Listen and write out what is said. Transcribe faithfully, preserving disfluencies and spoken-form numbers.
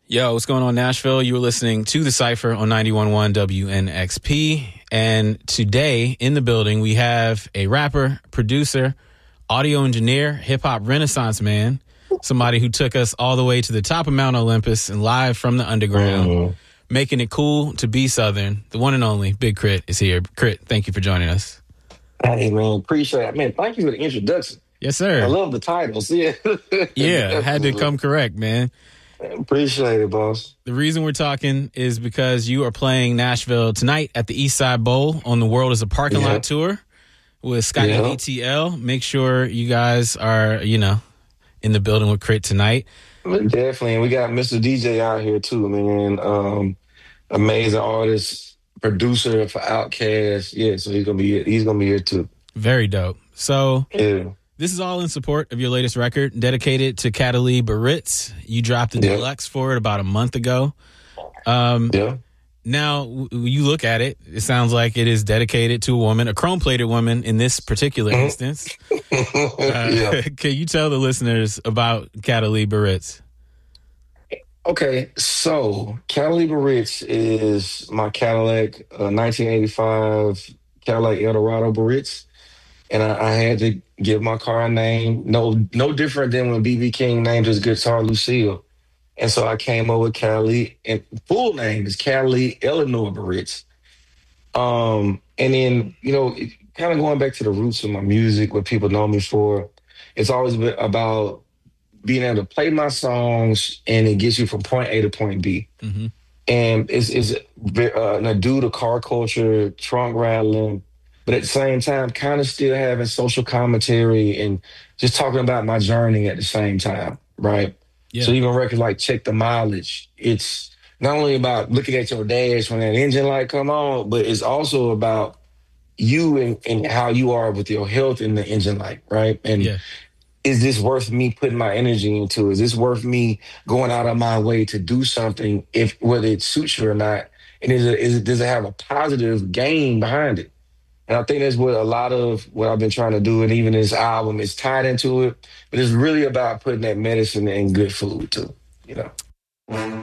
Yo, what's going on, Nashville? You were listening to The Cypher on ninety-one point one W N X P. And today in the building, we have a rapper, producer, audio engineer, hip-hop renaissance man, somebody who took us all the way to the top of Mount Olympus and live from the underground, mm-hmm. making it cool to be Southern. The one and only Big K R I T is here. K R I T, thank you for joining us. Hey, man, appreciate it. Man, thank you for the introduction. Yes, sir. I love the titles. Yeah. Yeah, had to come correct, man. Appreciate it, boss. The reason we're talking is because you are playing Nashville tonight at the Eastside Bowl on the World is a Parking yeah. Lot tour with Scotty yeah. A T L. Make sure you guys are, you know, in the building with K R I T tonight. Definitely. And we got Mister D J out here too, man. Um, amazing artist, producer for Outkast. Yeah, so he's gonna be he's gonna be here too. Very dope. So yeah. This is all in support of your latest record, dedicated to Catalina Baritz. You dropped the yeah. deluxe for it about a month ago. Um, yeah. Now, w- you look at it, it sounds like it is dedicated to a woman, a chrome-plated woman in this particular mm-hmm. instance. uh, yeah. Can you tell the listeners about Catalina Baritz? Okay, so Catalina Baritz is my Cadillac, uh, nineteen eighty-five Cadillac Eldorado Baritz. And I, I had to give my car a name, no no different than when B B King named his guitar Lucille. And so I came up with Cali, and full name is Cali Eleanor Baritz. Um, and then, you know, kind of going back to the roots of my music, what people know me for, it's always been about being able to play my songs and it gets you from point A to point B. Mm-hmm. And it's, it's uh, an ado to car culture, trunk rattling, but at the same time, kind of still having social commentary and just talking about my journey at the same time, right? Yeah. So even records like Check the Mileage, it's not only about looking at your dash when that engine light come on, but it's also about you and, and how you are with your health in the engine light, right? And yeah. is this worth me putting my energy into? Is this worth me going out of my way to do something, if whether it suits you or not? And is it, is it does it have a positive gain behind it? And I think that's what a lot of what I've been trying to do, and even this album is tied into it. But it's really about putting that medicine in good food too, you know.